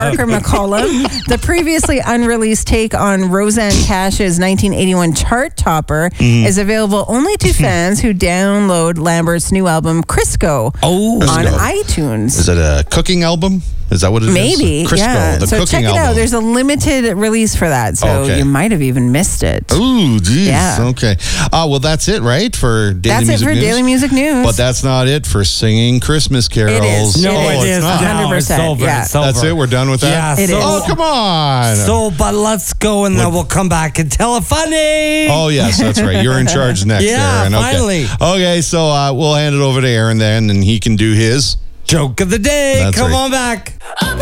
Parker McCollum. The previously unreleased take on Roseanne Cash's 1981 chart topper is available only to fans who download Lambert's new album, Crisco, on iTunes. Is it a cooking album? Is that what it is? Maybe, Crisco, yeah. the So cooking check it album. out. There's a limited release for that, so you might have even missed it. Ooh, geez. Yeah. Okay. Well, that's it, right? For Daily Music News? Daily Music News. But that's not it for singing Christmas carols. It is. No, it is. not. 100%. It's over. Yeah. It's over. That's it? We're done with that? Yeah. It is. Oh, come on. But let's go, and then we'll come back and tell a funny. Oh, yes, that's right. You're in charge next, Yeah, Aaron. Okay. finally. Okay, so we'll hand it over to Aaron then, and he can do his Joke of the day. That's Come right. on back.